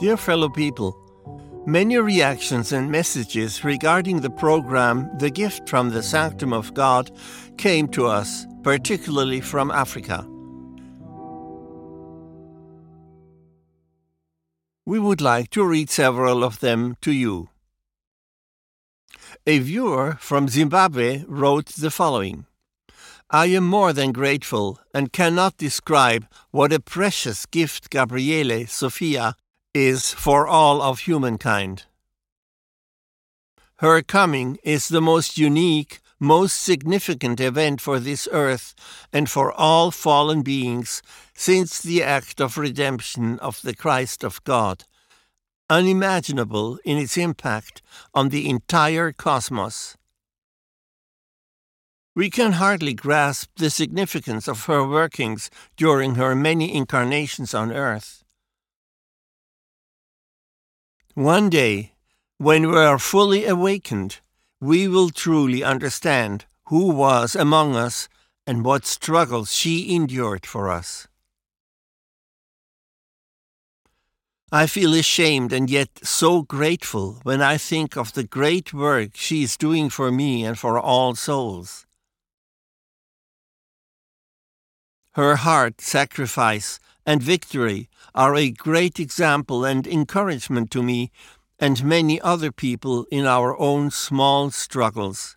Dear fellow people, many reactions and messages regarding the program The Gift from the Sanctum of God came to us, particularly from Africa. We would like to read several of them to you. A viewer from Zimbabwe wrote the following: I am more than grateful and cannot describe what a precious gift Gabriele Sophia is for all of humankind. Her coming is the most unique, most significant event for this earth and for all fallen beings since the act of redemption of the Christ of God, unimaginable in its impact on the entire cosmos. We can hardly grasp the significance of her workings during her many incarnations on earth. One day, when we are fully awakened, we will truly understand who was among us and what struggles she endured for us. I feel ashamed and yet so grateful when I think of the great work she is doing for me and for all souls. Her heart, sacrifice, and victory are a great example and encouragement to me and many other people in our own small struggles.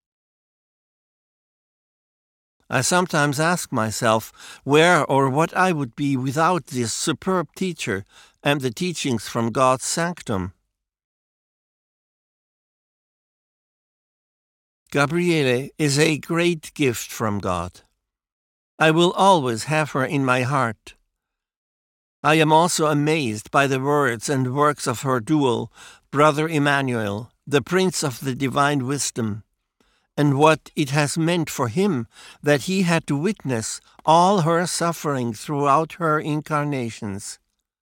I sometimes ask myself where or what I would be without this superb teacher and the teachings from God's sanctum. Gabriele is a great gift from God. I will always have her in my heart. I am also amazed by the words and works of her dual, Brother Emmanuel, the Prince of the Divine Wisdom, and what it has meant for him that he had to witness all her suffering throughout her incarnations.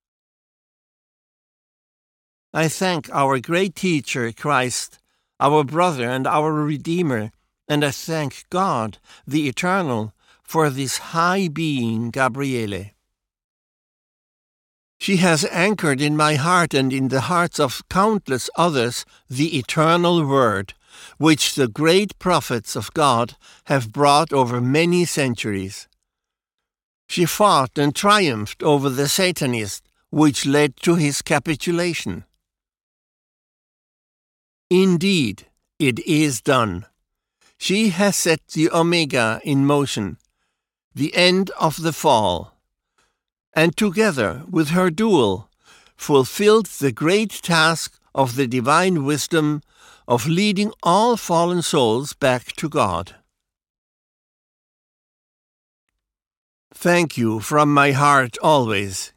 I thank our great teacher, Christ, our brother and our Redeemer, and I thank God, the Eternal, for this high being, Gabriele. She has anchored in my heart and in the hearts of countless others the eternal word, which the great prophets of God have brought over many centuries. She fought and triumphed over the Satanist, which led to his capitulation. Indeed, it is done. She has set the Omega in motion, the end of the fall, and together with her dual, fulfilled the great task of the divine wisdom of leading all fallen souls back to God. Thank you from my heart always.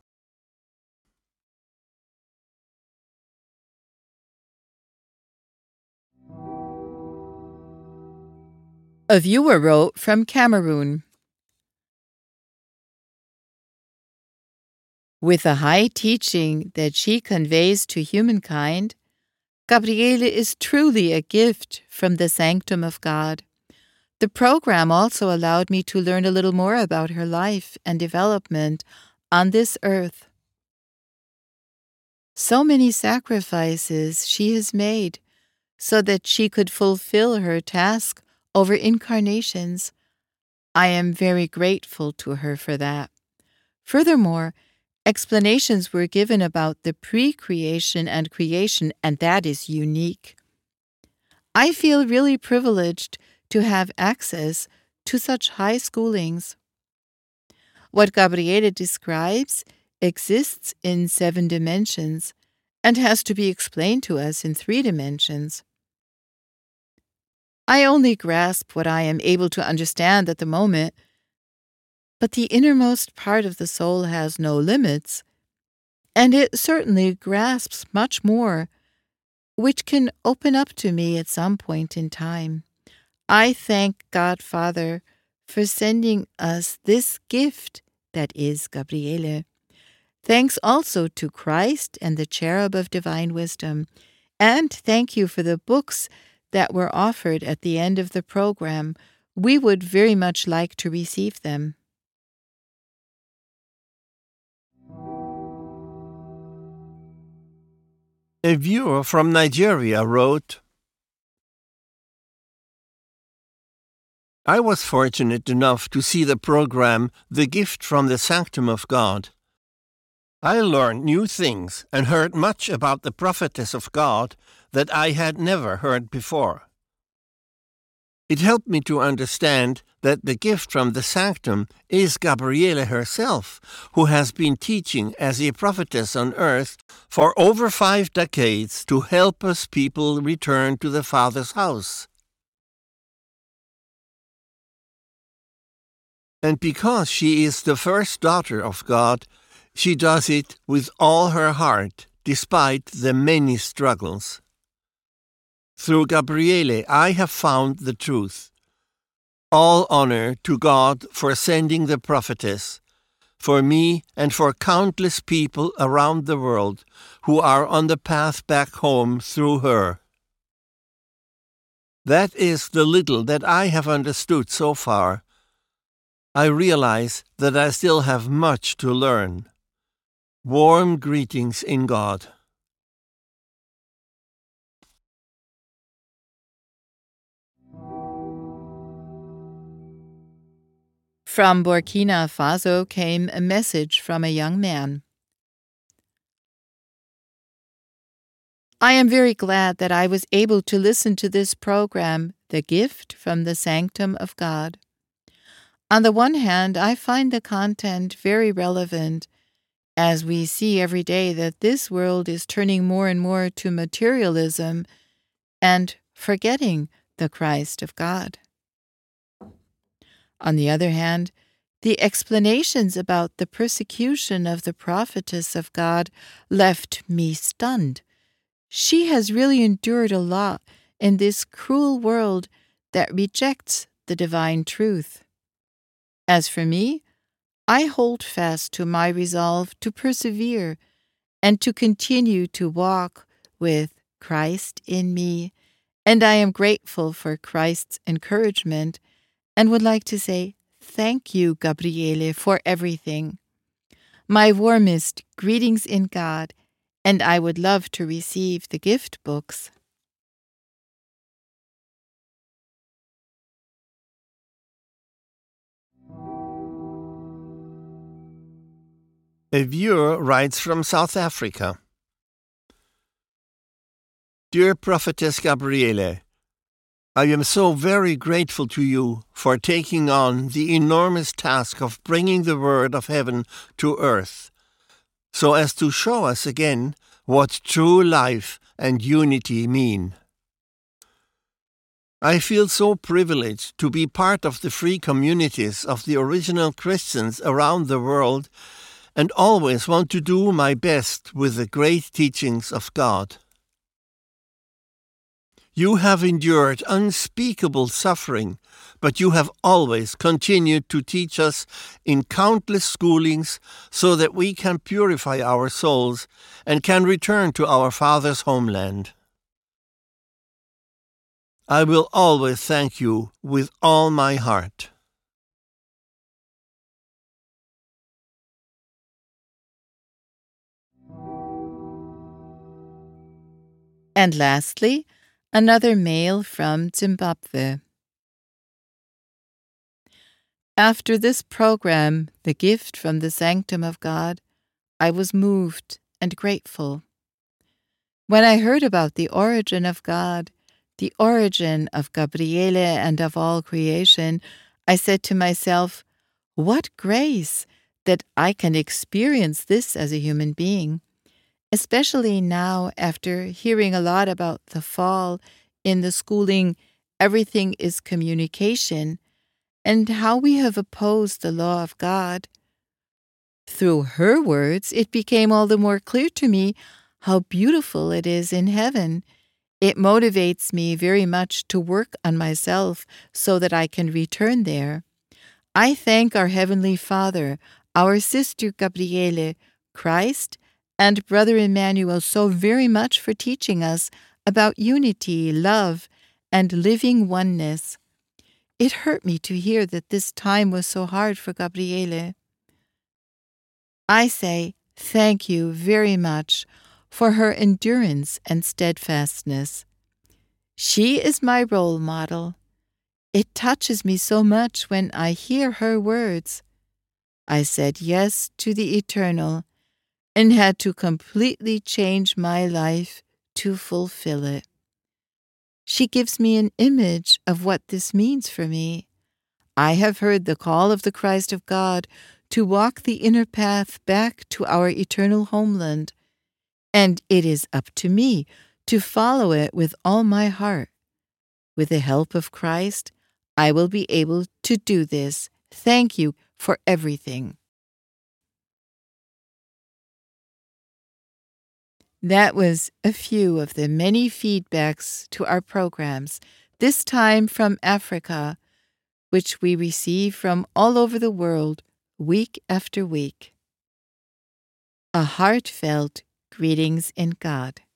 A viewer wrote from Cameroon. With the high teaching that she conveys to humankind, Gabriele is truly a gift from the sanctum of God. The program also allowed me to learn a little more about her life and development on this earth. So many sacrifices she has made so that she could fulfill her task over incarnations. I am very grateful to her for that. Furthermore, explanations were given about the pre-creation and creation, and that is unique. I feel really privileged to have access to such high schoolings. What Gabriele describes exists in 7 dimensions and has to be explained to us in 3 dimensions. I only grasp what I am able to understand at the moment, but the innermost part of the soul has no limits, and it certainly grasps much more, which can open up to me at some point in time. I thank God Father for sending us this gift that is Gabriele. Thanks also to Christ and the Cherub of Divine Wisdom, and thank you for the books that were offered at the end of the program. We would very much like to receive them. A viewer from Nigeria wrote, I was fortunate enough to see the program The Gift from the Sanctum of God. I learned new things and heard much about the prophetess of God that I had never heard before. It helped me to understand that the gift from the sanctum is Gabriele herself, who has been teaching as a prophetess on earth for over 5 decades to help us people return to the Father's house. And because she is the first daughter of God, she does it with all her heart, despite the many struggles. Through Gabriele, I have found the truth. All honor to God for sending the prophetess, for me and for countless people around the world who are on the path back home through her. That is the little that I have understood so far. I realize that I still have much to learn. Warm greetings in God. From Burkina Faso came a message from a young man. I am very glad that I was able to listen to this program, The Gift from the Sanctum of God. On the one hand, I find the content very relevant, as we see every day that this world is turning more and more to materialism and forgetting the Christ of God. On the other hand, the explanations about the persecution of the prophetess of God left me stunned. She has really endured a lot in this cruel world that rejects the divine truth. As for me, I hold fast to my resolve to persevere and to continue to walk with Christ in me, and I am grateful for Christ's encouragement and would like to say thank you, Gabriele, for everything. My warmest greetings in God, and I would love to receive the gift books. A viewer writes from South Africa. Dear Prophetess Gabriele, I am so very grateful to you for taking on the enormous task of bringing the word of heaven to earth, so as to show us again what true life and unity mean. I feel so privileged to be part of the free communities of the original Christians around the world and always want to do my best with the great teachings of God. You have endured unspeakable suffering, but you have always continued to teach us in countless schoolings so that we can purify our souls and can return to our Father's homeland. I will always thank you with all my heart. And lastly, another mail from Zimbabwe. After this program, The Gift from the Sanctum of God, I was moved and grateful. When I heard about the origin of God, the origin of Gabriele and of all creation, I said to myself, what grace that I can experience this as a human being. Especially now, after hearing a lot about the fall in the schooling, everything is communication, and how we have opposed the law of God. Through her words, it became all the more clear to me how beautiful it is in heaven. It motivates me very much to work on myself so that I can return there. I thank our Heavenly Father, our sister Gabriele, Christ, and Brother Emmanuel so very much for teaching us about unity, love, and living oneness. It hurt me to hear that this time was so hard for Gabriele. I say thank you very much for her endurance and steadfastness. She is my role model. It touches me so much when I hear her words. I said yes to the eternal and had to completely change my life to fulfill it. She gives me an image of what this means for me. I have heard the call of the Christ of God to walk the inner path back to our eternal homeland, and it is up to me to follow it with all my heart. With the help of Christ, I will be able to do this. Thank you for everything. That was a few of the many feedbacks to our programs, this time from Africa, which we receive from all over the world, week after week. A heartfelt greetings in God.